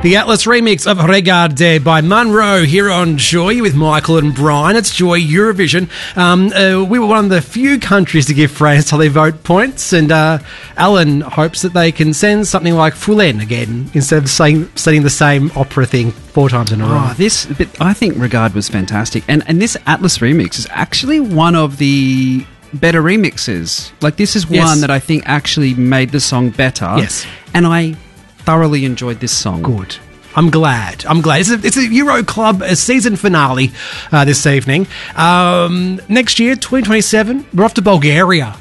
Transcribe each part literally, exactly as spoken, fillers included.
The Atlas remix of Regarde by Munro here on Joy with Michael and Brian. It's Joy Eurovision. Um, uh, we were one of the few countries to give France Televote points, and uh, Alan hopes that they can send something like Foulaine again instead of saying, saying the same opera thing four times in a row. Oh, this, but I think Regard was fantastic, and and this Atlas remix is actually one of the better remixes. Like, this is one Yes. that I think actually made the song better. Yes. And I thoroughly enjoyed this song. Good. I'm glad. I'm glad. It's a, it's a Euro Club a season finale uh, this evening. Um, next year, twenty twenty-seven, we're off to Bulgaria.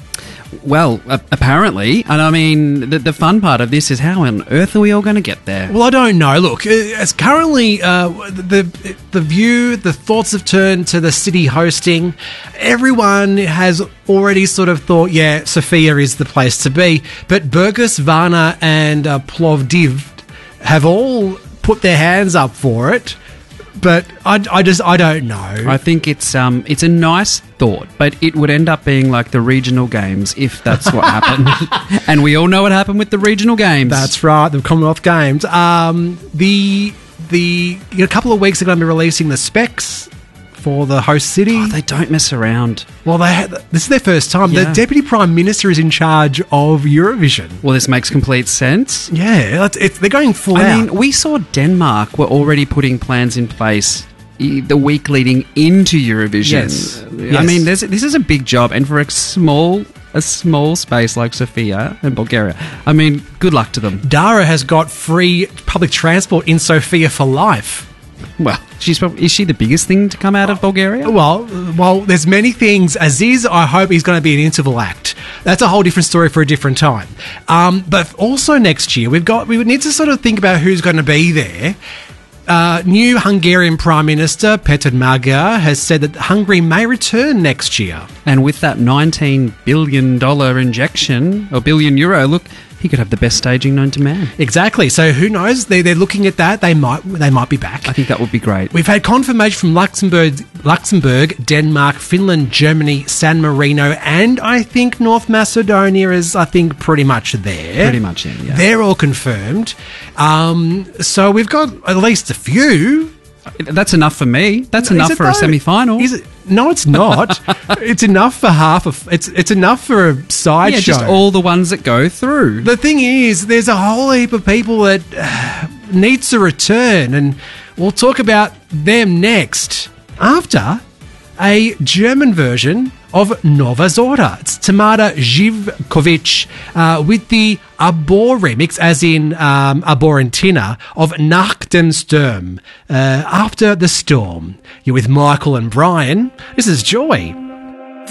Well, a- apparently, and I mean, the, the fun part of this is how on earth are we all going to get there? Well, I don't know. Look, uh, as currently uh, the the view, the thoughts have turned to the city hosting. Everyone has already sort of thought, yeah, Sofia is the place to be. But Burgas, Varna, and uh, Plovdiv have all put their hands up for it. But I, I just I don't know. I think it's um it's a nice thought, but it would end up being like the regional games if that's what happened. And we all know what happened with the regional games. That's right, the Commonwealth Games. Um, the the in a couple of weeks they're going to be releasing the specs for the host city. Oh, they don't mess around. Well, they had, this is their first time. Yeah. The Deputy Prime Minister is in charge of Eurovision. Well, this makes complete sense. Yeah, it's, it's, they're going full I out. mean, we saw Denmark were already putting plans in place e- the week leading into Eurovision. Yes. I Yes. mean, there's, this is a big job, and for a small a small space like Sofia and Bulgaria, I mean, good luck to them. Dara has got free public transport in Sofia for life. Well, she's probably, is she the biggest thing to come out of Bulgaria? Well, well, there's many things. Aziz, I hope he's going to be an interval act. That's a whole different story for a different time. Um, but also next year, we've got we would need to sort of think about who's going to be there. Uh, new Hungarian Prime Minister Peter Magyar has said that Hungary may return next year. And with that nineteen billion dollars injection, or billion euro, look, he could have the best staging known to man. Exactly. So who knows? They, they're looking at that. They might they might be back. I think that would be great. We've had confirmation from Luxembourg, Luxembourg, Denmark, Finland, Germany, San Marino, and I think North Macedonia is, I think, pretty much there. Pretty much in, yeah. They're all confirmed. Um, so we've got at least a few. That's enough for me. That's Is enough it for a though? semi-final. Is it? No, it's not. It's enough for half of. It's it's enough for a side yeah, show. just all the ones that go through. The thing is, there's a whole heap of people that uh, needs to return, and we'll talk about them next after a German version of Nova Zora. It's Tamara Zivkovic uh, with the Abor remix, as in um, Abor and Tina, of Nach dem Sturm, uh, After the Storm. You're with Michael and Brian. This is Joy.